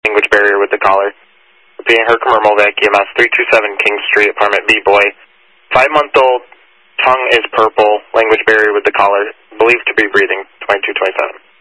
language barrier with the collar. Repeating Herkimer Movac, EMS 327 King Street, apartment B, boy. 5-month-old, tongue is purple, language barrier with the collar, believed to be breathing, 2227.